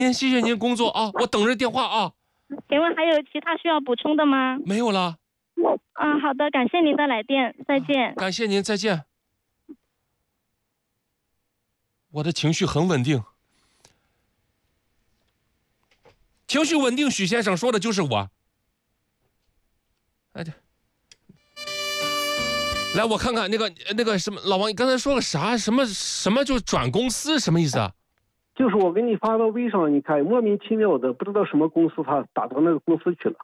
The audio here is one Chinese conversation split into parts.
谢谢您工作啊，我等着电话啊。 请问还有其他需要补充的吗？ 没有了。 好的，感谢您的来电，再见。 感谢您，再见。我的情绪很稳定，情绪稳定，许先生说的就是我。哎，来，我看看那个什么，老王，你刚才说个啥？什么就转公司，什么意思啊？ 就是我给你发到微上，你看莫名其妙的，不知道什么公司，他打到那个公司去了。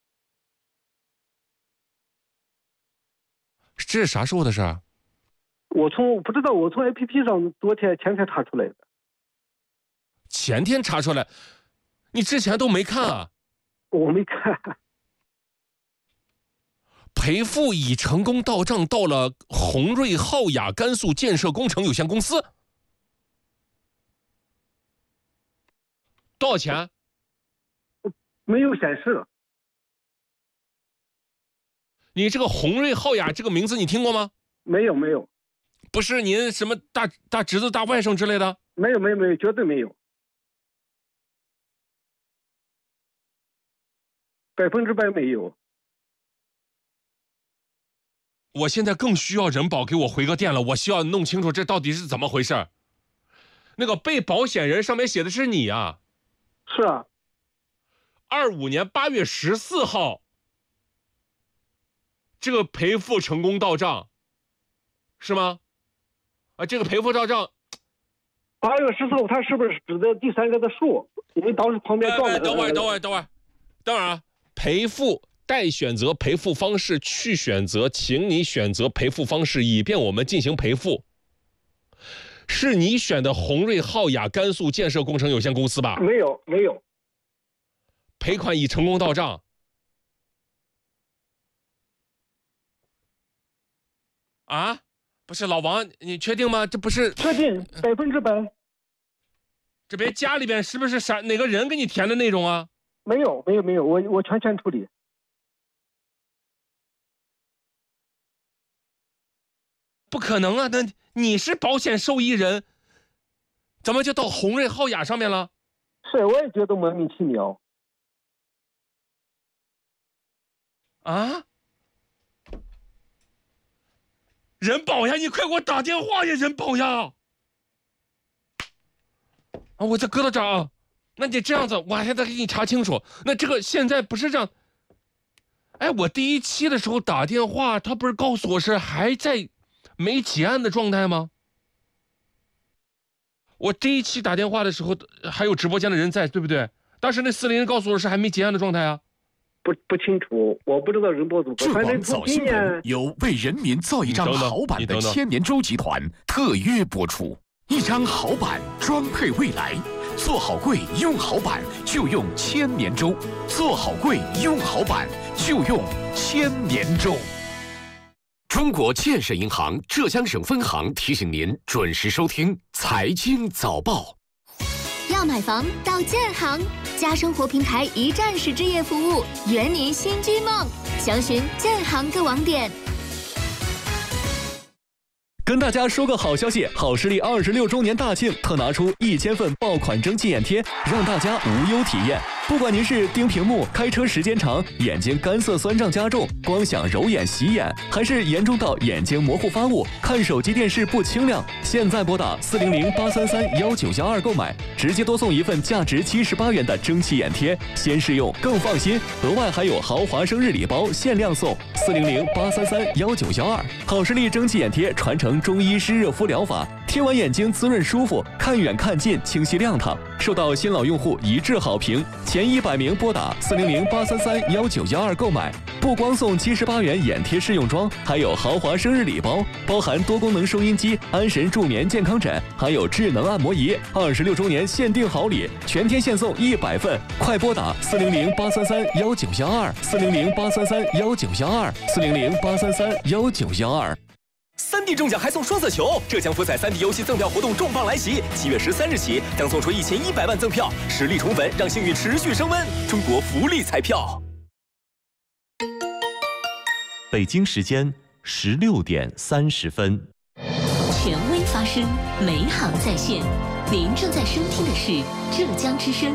这是啥时候的事儿？ 我从 APP 上前天查出来的。 前天查出来，你之前都没看啊？ 我没看。 赔付已成功到账到了宏瑞浩雅甘肃建设工程有限公司，多少钱？ 没有显示。 你这个宏瑞浩雅这个名字你听过吗？ 没有。 不是您什么大侄子大外甥之类的？ 没有，绝对没有，100%没有。 我现在更需要人保给我回个电了，我需要弄清楚这到底是怎么回事。那个被保险人上面写的是你啊？ 是啊。 25年8月14号，这个赔付成功到账，是吗？这个赔付到账。 8月14号，他是不是指的第三个的数？因为当时旁边撞的。 等会儿啊，赔付。待选择赔付方式，去选择，请你选择赔付方式，以便我们进行赔付。是你选的宏瑞浩雅甘肃建设工程有限公司吧？ 没有。 赔款已成功到账。啊？不是老王，你确定吗？这不是？ 确定，100%。 这边家里边是不是哪个人给你填的内容啊？ 没有，我全权处理。 不可能啊！那你是保险受益人，怎么就到宏瑞浩雅上面了？ 是，我也觉得莫名其妙。 啊！人保呀，你快给我打电话呀，人保呀！我再搁到这儿啊。那你这样子，我还得给你查清楚。那这个现在不是这样？我第一期的时候打电话，他不是告诉我是还在没结案的状态吗？我第一期打电话的时候还有直播间的人在，对不对？当时那401告诉我是还没结案的状态啊。 不清楚，我不知道人保组。 浙广早新闻由为人民造一张好板的千年舟集团特约播出。一张好板，装配未来。做好柜，用好板，就用千年舟；做好柜，用好板，就用千年舟。中国建设银行浙江省分行提醒您准时收听财经早报。 要买房到建行，家生活平台一站式置业服务，圆您新居梦。详询建行各网点。 跟大家说个好消息，好视力26周年大庆特拿出1000份爆款蒸汽眼贴，让大家无忧体验。不管您是盯屏幕、开车时间长、眼睛干涩酸胀加重、光想揉眼洗眼，还是严重到眼睛模糊发雾、看手机电视不清亮，现在拨打400-833-1912购买，直接多送一份价值78元的蒸汽眼贴，先试用更放心。额外还有豪华生日礼包限量送，400-833-1912。好视力蒸汽眼贴传承中医湿热敷疗法，贴完眼睛滋润舒服，看远看近清晰亮堂，受到新老用户一致好评。前100名拨打400-833-1912购买，不光送78元眼贴试用装，还有豪华生日礼包，包含多功能收音机、安神助眠健康枕，还有智能按摩仪。26周年限定好礼，全天限送100份，快拨打400-833-1912，400-833-1912，400-833-1912。 3D 中奖还送双色球，浙江福彩3D 游戏赠票活动重磅来袭，7月13日起将送出1100万赠票，实力宠粉，让幸运持续升温。中国福利彩票。 北京时间16点30分。 权威发声，美好在线。 您正在收听的是浙江之声